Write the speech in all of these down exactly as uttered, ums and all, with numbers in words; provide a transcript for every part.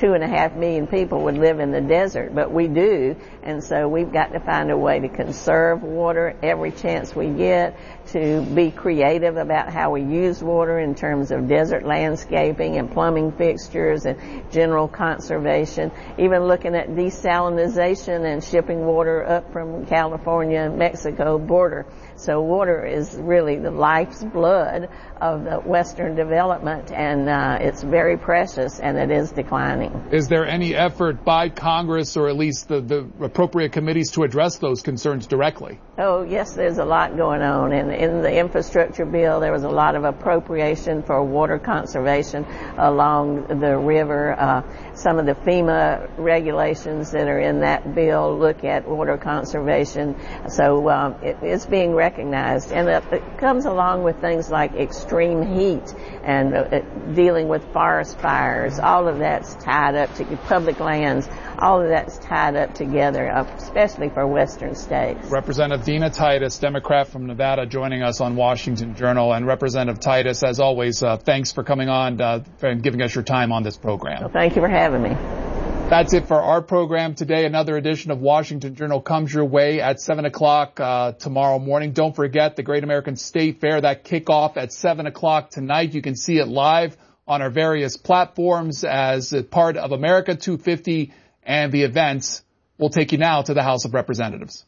two and a half million people would live in the desert, but we do, and so we've got to find a way to conserve water every chance we get, to be creative about how we use water in terms of desert landscaping and plumbing fixtures and general conservation, even looking at desalinization and shipping water up from California and Mexico border. So water is really the life's blood of the Western development, and uh, it's very precious, and it is declining. Is there any effort by Congress, or at least the, the appropriate committees, to address those concerns directly? Oh, yes, there's a lot going on. And in the infrastructure bill, there was a lot of appropriation for water conservation along the river. Uh, some of the FEMA regulations that are in that bill look at water conservation. So um, it, it's being recognized. And it, it comes along with things like extreme heat and uh, dealing with forest fires. All of that's tied up to public lands. All of that's tied up together, especially for Western states. Representative Dina Titus, Democrat from Nevada, joining us on Washington Journal. And Representative Titus, as always, uh, thanks for coming on uh, and giving us your time on this program. Well, thank you for having me. That's it for our program today. Another edition of Washington Journal comes your way at seven o'clock uh, tomorrow morning. Don't forget the Great American State Fair, that kickoff at seven o'clock tonight. You can see it live on our various platforms as a part of America two fifty, and the events will take you now to the House of Representatives.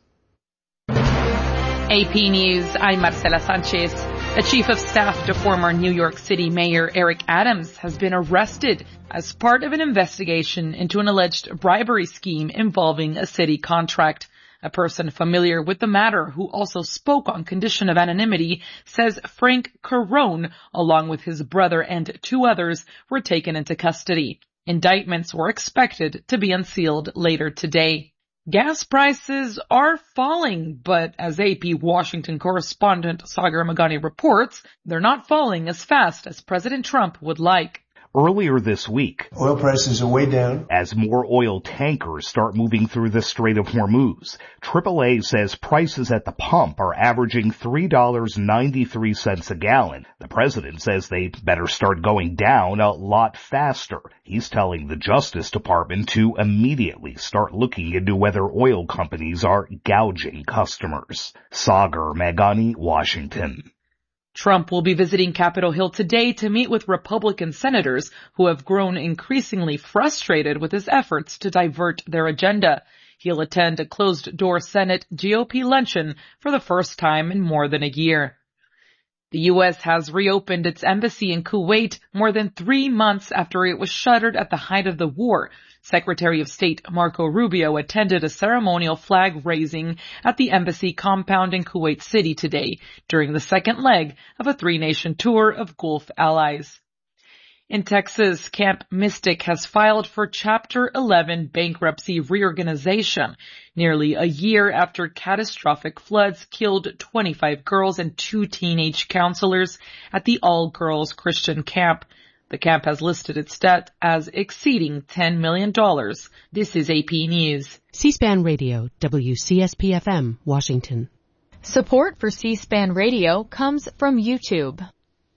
A P News, I'm Marcela Sanchez. The chief of staff to former New York City Mayor Eric Adams has been arrested as part of an investigation into an alleged bribery scheme involving a city contract. A person familiar with the matter who also spoke on condition of anonymity says Frank Carone, along with his brother and two others, were taken into custody. Indictments were expected to be unsealed later today. Gas prices are falling, but as A P Washington correspondent Sagar Meghani reports, they're not falling as fast as President Trump would like. Earlier this week, oil prices are way down as more oil tankers start moving through the Strait of Hormuz. triple A says prices at the pump are averaging three dollars and ninety-three cents a gallon. The president says they better start going down a lot faster. He's telling the Justice Department to immediately start looking into whether oil companies are gouging customers. Sagar Meghani, Washington. Trump will be visiting Capitol Hill today to meet with Republican senators who have grown increasingly frustrated with his efforts to divert their agenda. He'll attend a closed-door Senate G O P luncheon for the first time in more than a year. The U S has reopened its embassy in Kuwait more than three months after it was shuttered at the height of the war. Secretary of State Marco Rubio attended a ceremonial flag-raising at the embassy compound in Kuwait City today during the second leg of a three-nation tour of Gulf allies. In Texas, Camp Mystic has filed for Chapter eleven bankruptcy reorganization, nearly a year after catastrophic floods killed twenty-five girls and two teenage counselors at the all-girls Christian camp. The camp has listed its debt as exceeding ten million dollars. This is A P News. C-SPAN Radio, W C S P F M, Washington. Support for C-SPAN Radio comes from YouTube.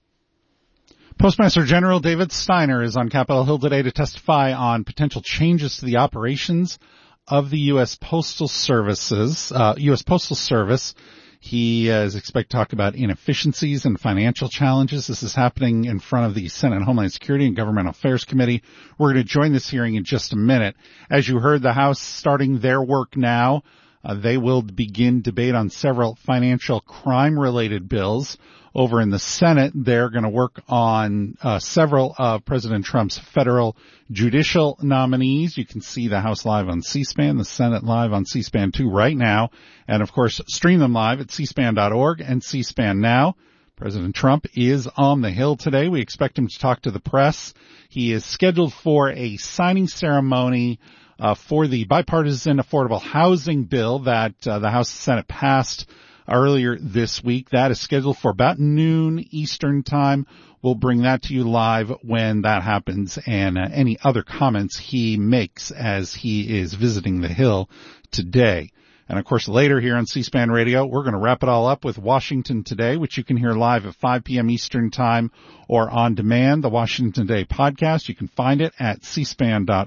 Postmaster General David Steiner is on Capitol Hill today to testify on potential changes to the operations of the U S. Postal Services, uh, U S. Postal Service. He uh, is expected to talk about inefficiencies and financial challenges. This is happening in front of the Senate Homeland Security and Governmental Affairs Committee. We're going to join this hearing in just a minute. As you heard, the House starting their work now. Uh, they will begin debate on several financial crime-related bills. Over in the Senate, they're going to work on uh, several of President Trump's federal judicial nominees. You can see the House live on C-SPAN, the Senate live on C-SPAN two right now, and of course stream them live at c span dot org and C-SPAN Now. President Trump is on the Hill today. We expect him to talk to the press. He is scheduled for a signing ceremony uh, for the bipartisan affordable housing bill that uh, the House and Senate passed earlier this week. That is scheduled for about noon Eastern time. We'll bring that to you live when that happens, and uh, any other comments he makes as he is visiting the Hill today. And of course, later here on C-SPAN Radio, we're going to wrap it all up with Washington Today, which you can hear live at five p.m. Eastern time or on demand. The Washington Today podcast, you can find it at c span dot org.